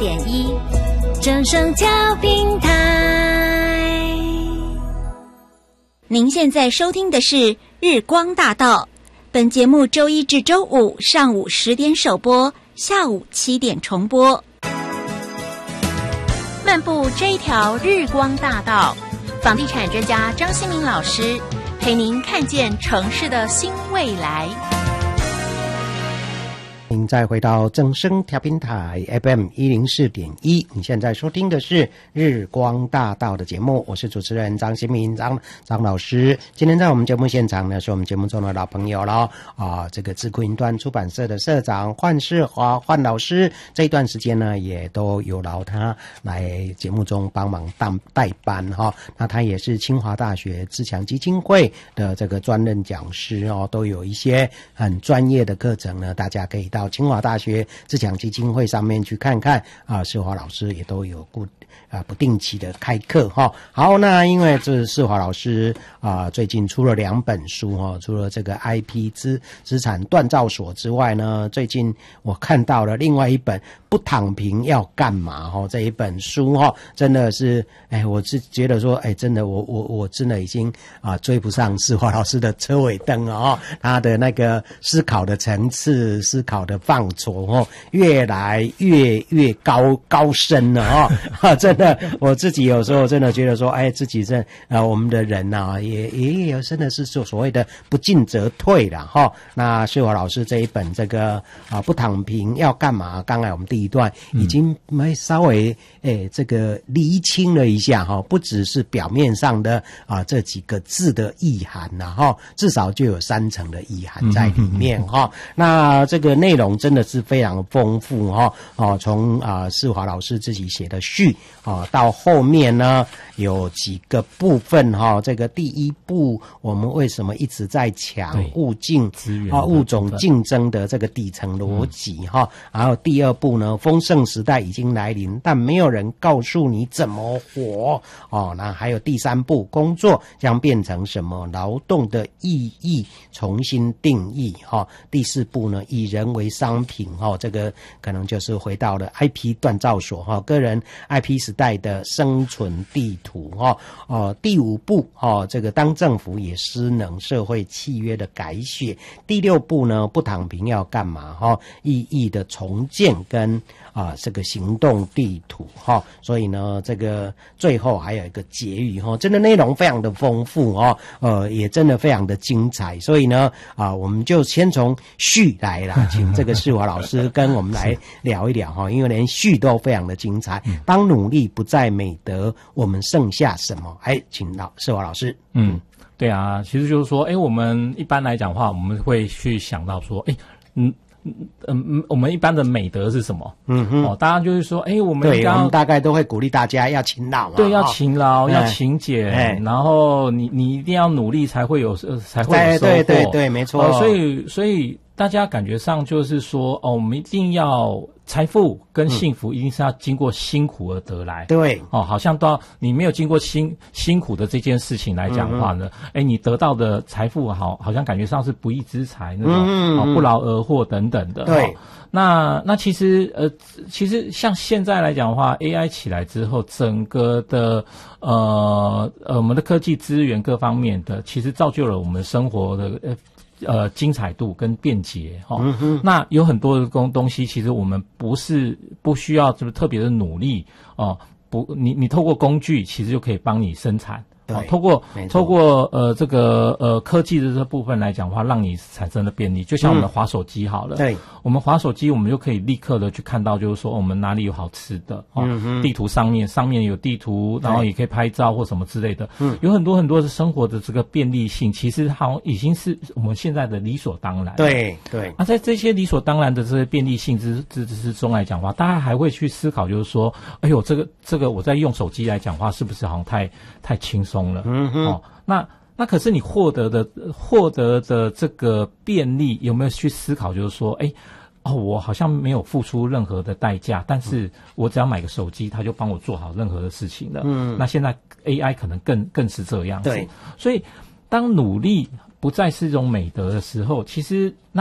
104.1正声调频台。您现在收听的是日光大道，本节目周一至周五上午10点首播，下午7点重播。漫步这一条日光大道，房地产专家张新民老师陪您看见城市的新未来。 您再回到正声调频台 FM 104.1，你现在收听的是日光大道的节目，我是主持人张新民张老师。今天在我们节目现场呢，是我们节目中的老朋友了这个智库云端出版社的社长范世华范老师，这一段时间呢也都有劳他来节目中帮忙代班那他也是清华大学自强基金会的这个专任讲师都有一些很专业的课程呢，大家可以到清华大学自强基金会上面去看看世华老师也都有不定期的开课好，那因为这世华老师最近出了2本书除了这个 IP 资产锻造所之外呢，最近我看到了另外一本不躺平要干嘛这一本书真的是我是觉得说真的我真的已经追不上世华老师的车尾灯他的那个思考的层次思考的范畴越来越高深了真的我自己有时候真的觉得说自己我们的人也有真的是所谓的不进则退啦那世华老师这一本这个不躺平要干嘛，刚才我们第一段已经稍微这个厘清了一下不只是表面上的这几个字的意涵至少就有3层的意涵在里面那这个内容真的是非常丰富从世华老师自己写的序到后面呢有几个部分这个第一步我们为什么一直在抢物种竞争的这个底层逻辑然后第2步呢，丰盛时代已经来临，但没有人告诉你怎么活那还有第3步，工作将变成什么，劳动的意义重新定义第4步呢，以人为商品这个可能就是回到了 IP 锻造所个人 IP 时代的生存地图第5步这个当政府也失能，社会契约的改写，第6步呢，不躺平要干嘛意义的重建跟这个行动地图所以呢这个最后还有一个结语真的内容非常的丰富也真的非常的精彩，所以呢我们就先从序来啦请这个世华老师跟我们来聊一聊因为连序都非常的精彩当努力不再美德，我们剩下什么请世华老师。 对啊，其实就是说我们一般来讲的话，我们会去想到说我们一般的美德是什么？大家就是说，我们对，我们大概都会鼓励大家要勤劳嘛， 对，要勤劳，要勤俭，然后你一定要努力才会有收获。 对，没错。 所以大家感觉上就是说，我们一定要财富跟幸福一定是要经过辛苦而得来。 对， 好像你没有经过辛苦的这件事情来讲的话呢，你得到的财富好像感觉上是不义之财那种，不劳而获等等的。 对， 那其实像现在来讲的话 ，AI 起来之后，整个的我们的科技资源各方面的，其实造就了我们生活的精彩度跟便捷那有很多的东西其实我们不需要特别的努力你透过工具其实就可以帮你生产透过这个科技的这部分来讲的话，让你产生了便利，就像我们滑手机好了， 对， 我们滑手机我们就可以立刻的去看到，就是说我们哪里有好吃的地图上面有地图，然后也可以拍照或什么之类的，有很多很多的生活的这个便利性，其实好像已经是我们现在的理所当然。 对， 在这些理所当然的这些便利性之中来讲的话，大家还会去思考，就是说，这个我在用手机来讲的话，是不是好像太轻松了？那可是你获得的这个便利，有没有去思考，就是说，我好像没有付出任何的代价，但是我只要买个手机，它就帮我做好任何的事情了。那现在 AI 可能更是这样子。对，所以当努力不再是一种美德的时候，其实那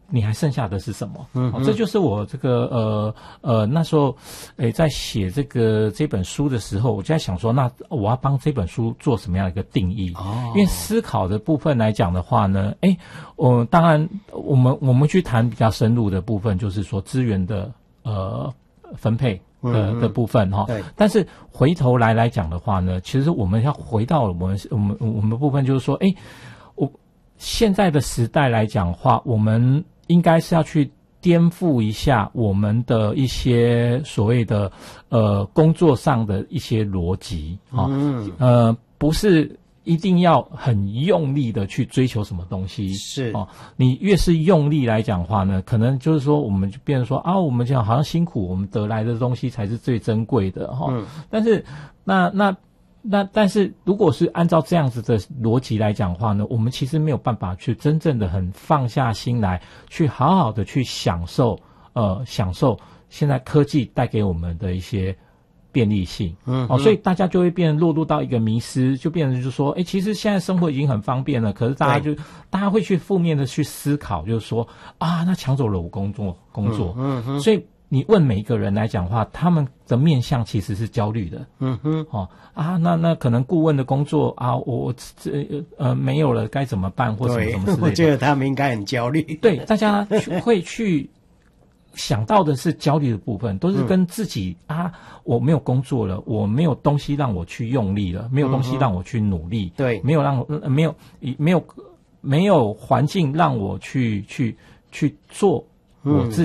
你还剩下的是什么？这就是我这个那时候在写这本书的时候，我就在想说，那我要帮这本书做什么样的一个定义？因为思考的部分来讲的话呢，当然我们去谈比较深入的部分，就是说资源的分配的部分哈。但是回头来讲的话呢，其实我们要回到我们的部分，就是说，现在的时代来讲的话，我们应该是要去颠覆一下我们的一些所谓的工作上的一些逻辑不是一定要很用力的去追求什么东西， 是你越是用力来讲的话呢，可能就是说我们就变成说我们讲好像辛苦，我们得来的东西才是最珍贵的但是但是如果是按照这样子的逻辑来讲的话呢，我们其实没有办法去真正的很放下心来，去好好的去享受现在科技带给我们的一些便利性。所以大家就会落入到一个迷思，就变成就是说，其实现在生活已经很方便了，可是大家会去负面的去思考，就是说那抢走了我工作，所以你问每一个人来讲的话，他们的面向其实是焦虑的。那可能顾问的工作我没有了，该怎么办或什么什么之类的。 我觉得他们应该很焦虑。 对，大家会去想到的是焦虑的部分，都是跟自己我没有工作了，我没有东西让我去用力了，没有东西让我去努力， 对， 没有环境让我去做我自